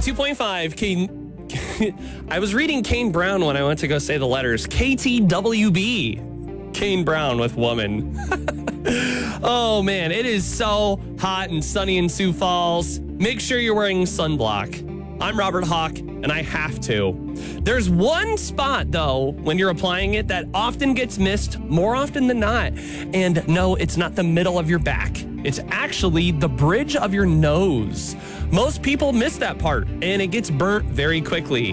92.5. I was reading Kane Brown when I went to go say the letters. KTWB. Kane Brown with Woman. Oh, man, it is so hot and sunny in Sioux Falls. Make sure you're wearing sunblock. I'm Robert Hawk, and I have to. There's one spot, though, when you're applying it that often gets missed more often than not. And no, it's not the middle of your back. It's actually the bridge of your nose. Most people miss that part, and it gets burnt very quickly.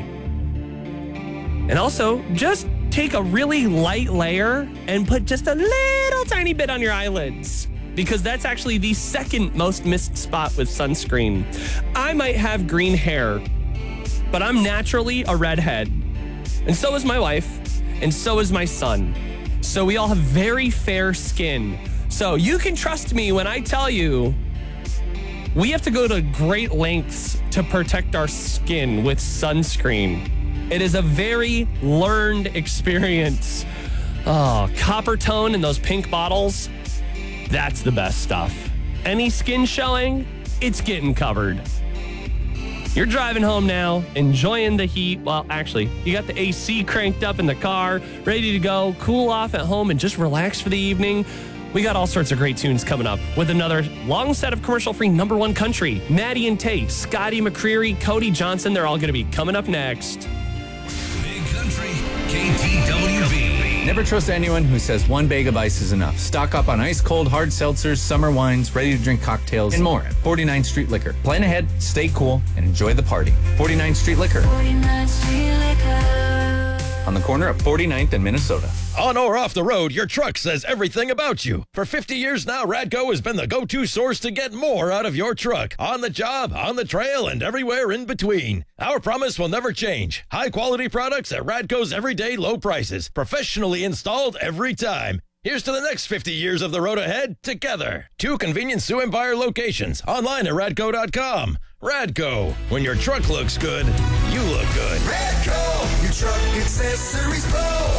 And also, just take a really light layer and put just a little tiny bit on your eyelids, because that's actually the second most missed spot with sunscreen. I might have green hair, but I'm naturally a redhead. And so is my wife, and so is my son. So we all have very fair skin. So you can trust me when I tell you we have to go to great lengths to protect our skin with sunscreen. It is a very learned experience. Oh, copper tone in those pink bottles. That's the best stuff. Any skin showing, it's getting covered. You're driving home now, enjoying the heat. Well, actually, you got the AC cranked up in the car, ready to go, cool off at home, and just relax for the evening. We got all sorts of great tunes coming up with another long set of commercial-free number one country. Maddie and Tate, Scotty McCreery, Cody Johnson, they're all going to be coming up next. Big Country, KTWB. Never trust anyone who says one bag of ice is enough. Stock up on ice-cold hard seltzers, summer wines, ready-to-drink cocktails, and more at 49th Street Liquor. Plan ahead, stay cool, and enjoy the party. 49th Street Liquor. 49th Street Liquor. On the corner of 49th and Minnesota. On or off the road, your truck says everything about you. For 50 years now, Radco has been the go-to source to get more out of your truck. On the job, on the trail, and everywhere in between. Our promise will never change. High-quality products at Radco's everyday low prices. Professionally installed every time. Here's to the next 50 years of the road ahead together. 2 convenient Sioux Empire locations. Online at radco.com. Radco. When your truck looks good, you look good. Radco, your truck accessories pro.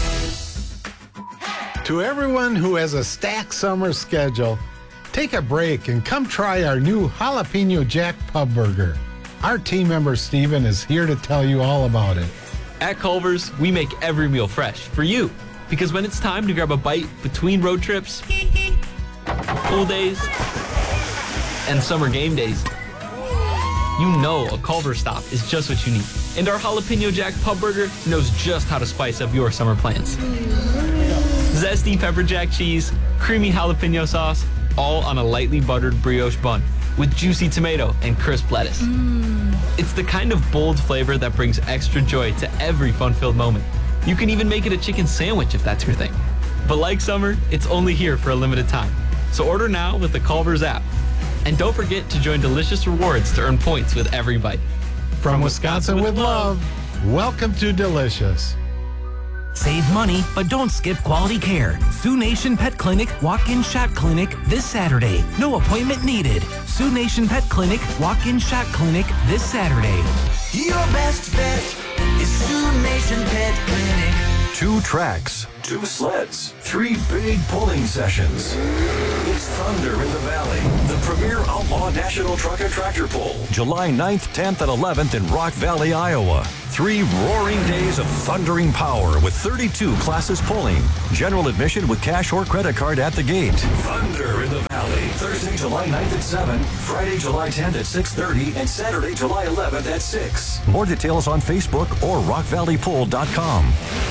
To everyone who has a stacked summer schedule, take a break and come try our new Jalapeno Jack Pub Burger. Our team member Steven is here to tell you all about it. At Culver's, we make every meal fresh for you. Because when it's time to grab a bite between road trips, pool days, and summer game days, you know a Culver's stop is just what you need. And our Jalapeno Jack Pub Burger knows just how to spice up your summer plans. Zesty pepper jack cheese, creamy jalapeno sauce, all on a lightly buttered brioche bun with juicy tomato and crisp lettuce. It's the kind of bold flavor that brings extra joy to every fun-filled moment. You can even make it a chicken sandwich if that's your thing. But like summer, it's only here for a limited time. So order now with the Culver's app. And don't forget to join Delicious Rewards to earn points with every bite. From Wisconsin with love, welcome to Delicious. Save money, but don't skip quality care. Sioux Nation Pet Clinic Walk-In Shot Clinic this Saturday. No appointment needed. Sioux Nation Pet Clinic Walk-In Shot Clinic this Saturday. Your best bet is Sioux Nation Pet Clinic. 2 tracks, 2 sleds, 3 big pulling sessions. It's Thunder in the Valley, the premier outlaw national truck and tractor pull. July 9th, 10th, and 11th in Rock Valley, Iowa. 3 roaring days of thundering power with 32 classes pulling. General admission with cash or credit card at the gate. Thunder in the Valley, Thursday, July 9th at 7, Friday, July 10th at 6:30, and Saturday, July 11th at 6. More details on Facebook or rockvalleypull.com.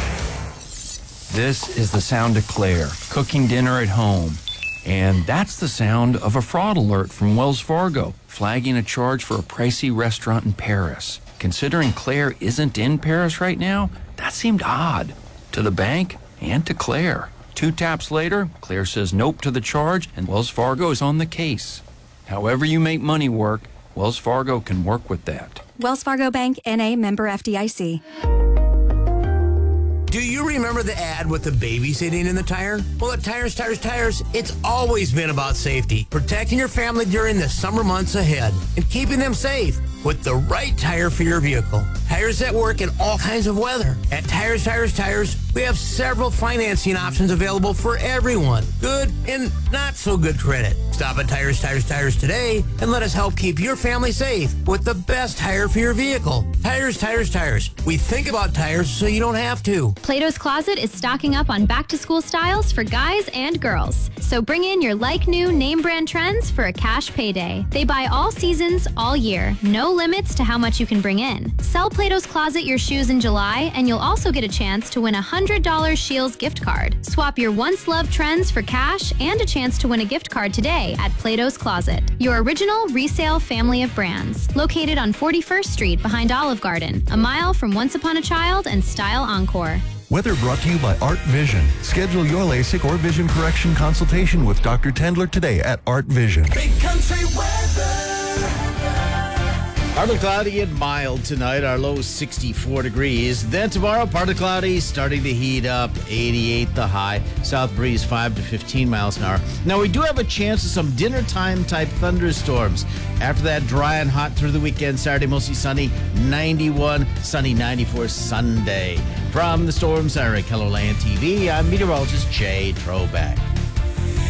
This is the sound of Claire, cooking dinner at home. And that's the sound of a fraud alert from Wells Fargo, flagging a charge for a pricey restaurant in Paris. Considering Claire isn't in Paris right now, that seemed odd to the bank and to Claire. 2 taps later, Claire says nope to the charge, and Wells Fargo is on the case. However you make money work, Wells Fargo can work with that. Wells Fargo Bank, N.A., member FDIC. Do you remember the ad with the baby sitting in the tire? Well, at Tires, it's always been about safety, protecting your family during the summer months ahead, and keeping them safe with the right tire for your vehicle. Tires that work in all kinds of weather. At Tires, we have several financing options available for everyone. Good and not so good credit. Stop at Tires today and let us help keep your family safe with the best tire for your vehicle. Tires. We think about tires so you don't have to. Plato's Closet is stocking up on back-to-school styles for guys and girls. So bring in your like-new name-brand trends for a cash payday. They buy all seasons, all year. No limits to how much you can bring in. Sell Plato's Closet your shoes in July, and you'll also get a chance to win a $100 Scheels gift card. Swap your once-loved trends for cash and a chance to win a gift card today at Plato's Closet, your original resale family of brands. Located on 41st Street behind Olive Garden, a mile from Once Upon a Child and Style Encore. Weather brought to you by Art Vision. Schedule your LASIK or vision correction consultation with Dr. Tendler today at Art Vision. Big country weather. Partly cloudy and mild tonight. Our low 64 degrees. Then tomorrow, partly cloudy, starting to heat up. 88 the high. South breeze 5 to 15 miles an hour. Now, we do have a chance of some dinner time type thunderstorms. After that, dry and hot through the weekend. Saturday, mostly sunny. 91, sunny 94 Sunday. From the Storm Center at KELOLAND TV, I'm meteorologist Jay Trobeck.